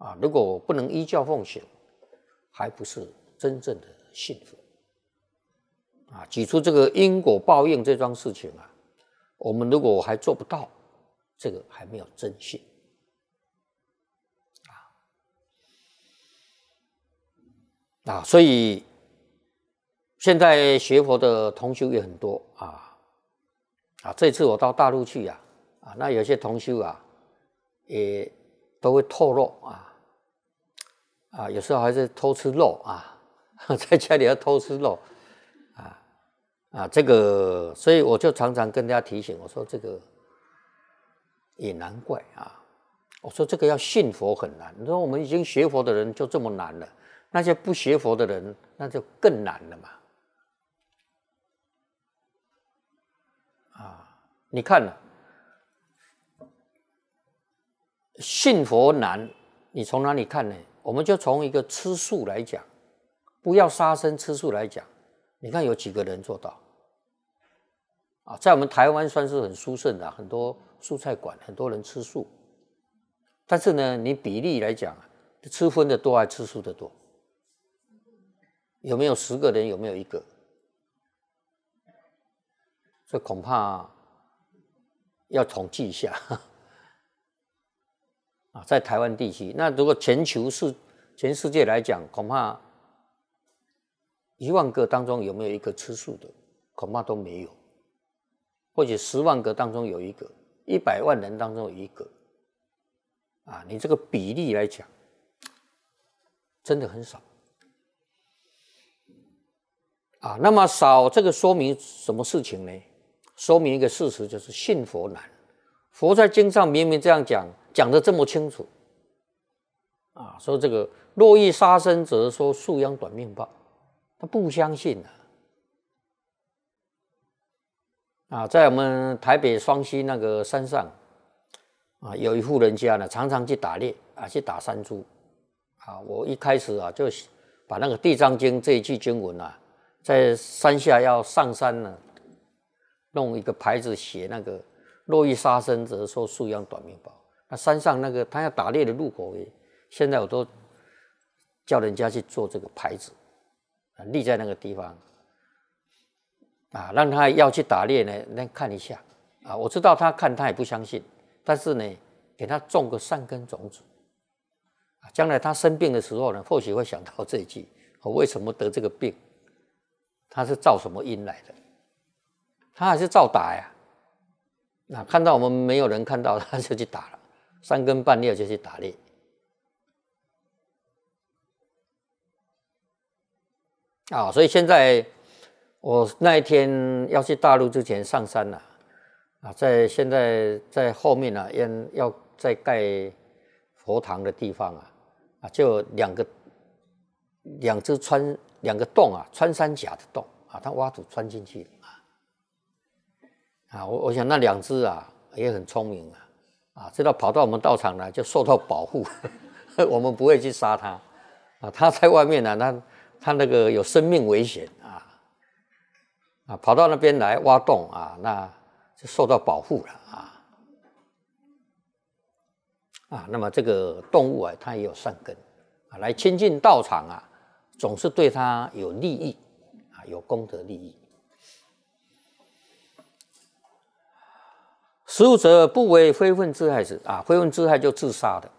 啊，如果不能依教奉行，还不是真正的信佛啊。举出这个因果报应这桩事情啊，我们如果还做不到，这个还没有真信啊。所以现在学佛的同修也很多这次我到大陆去那有些同修也都会透露有时候还是偷吃肉在家里要偷吃肉这个，所以我就常常跟大家提醒，我说这个也难怪我说这个要信佛很难。你说我们已经学佛的人就这么难了，那些不学佛的人那就更难了嘛。你看信佛难，你从哪里看呢？我们就从一个吃素来讲，不要杀生吃素来讲，你看有几个人做到在我们台湾算是很殊胜的，很多蔬菜馆很多人吃素，但是呢，你比例来讲吃荤的多还是吃素的多？有没有10个人有没有1个？这恐怕要统计一下在台湾地区，那如果全世界来讲，恐怕1万个当中有没有1个吃素的？恐怕都没有，或者10万个当中有1个，100万人当中有1个你这个比例来讲，真的很少那么少，这个说明什么事情呢？说明一个事实，就是信佛难。佛在经上明明这样讲得这么清楚说这个若欲杀生者，说树殃短命报，他不相信在我们台北双溪那个山上有一户人家呢，常常去打猎去打山猪我一开始就把那个《地藏经》这一句经文在山下要上山呢，弄一个牌子写那个若欲杀生者，说树殃短命报。那山上那个他要打猎的路口现在我都叫人家去做这个牌子立在那个地方让他要去打猎呢看一下我知道他看他也不相信，但是呢给他种个善根种子将来他生病的时候呢，或许会想到这一句我为什么得这个病，他是造什么因来的，他还是照打看到我们没有人看到，他就去打了，3更半夜就去打猎所以现在我那一天要去大陆之前上山现在在后面要再盖佛堂的地方就两个洞穿山甲的洞他挖土穿进去我想那2只也很聪明知道跑到我们道场来就受到保护我们不会去杀它它在外面它那个有生命危险跑到那边来挖洞那就受到保护了那么这个动物它也有善根来亲近道场总是对它有利益有功德利益。15者不为非分之害死非分之害就自杀的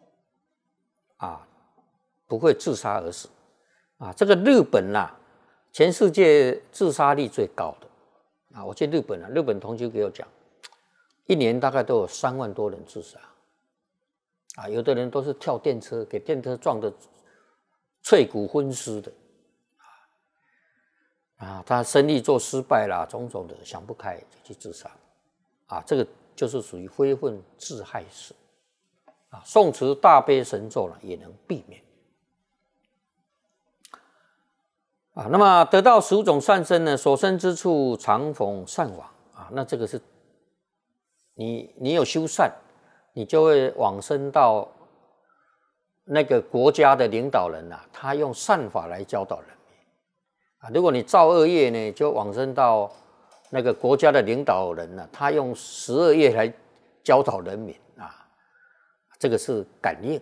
不会自杀而死这个日本全世界自杀率最高的我去日本日本同学给我讲，1年大概都有3万多人自杀有的人都是跳电车，给电车撞得脆骨昏尸的他生意做失败啦，种种的想不开就去自杀这个就是属于非分自害死诵持大悲神咒也能避免那么得到15种善身呢，所生之处常逢善往那这个是你有修善，你就会往生到那个国家的领导人他用善法来教导人民如果你造恶业呢，就往生到那个国家的领导人他用12业来教导人民这个是感应